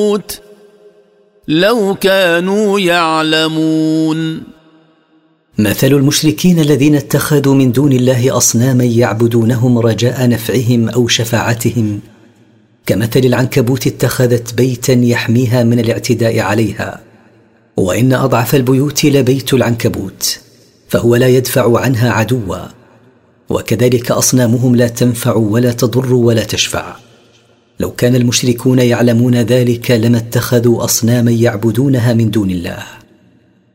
لو كانوا يعلمون. مثل المشركين الذين اتخذوا من دون الله أصناما يعبدونهم رجاء نفعهم أو شفاعتهم كمثل العنكبوت اتخذت بيتا يحميها من الاعتداء عليها، وإن أضعف البيوت لبيت العنكبوت، فهو لا يدفع عنها عدوا. وكذلك أصنامهم لا تنفع ولا تضر ولا تشفع. لو كان المشركون يعلمون ذلك لما اتخذوا أصناما يعبدونها من دون الله.